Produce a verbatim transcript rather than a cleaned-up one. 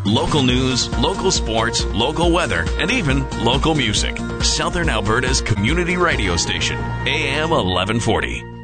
Local news, local sports, local weather, and even local music. Southern Alberta's community radio station, A M eleven forty.